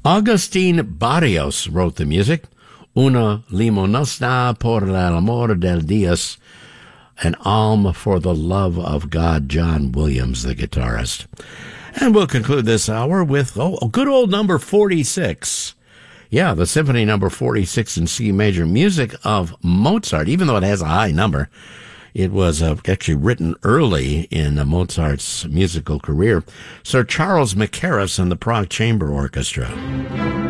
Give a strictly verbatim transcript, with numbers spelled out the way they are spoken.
Agustin Barrios wrote the music. Una limosna por el amor del Dios. An alm for the love of God, John Williams, the guitarist. And we'll conclude this hour with oh, a good old number forty-six. Yeah, the symphony number forty-six in C major, music of Mozart, even though it has a high number. It was uh, actually written early in uh, Mozart's musical career. Sir Charles Mackerras and the Prague Chamber Orchestra.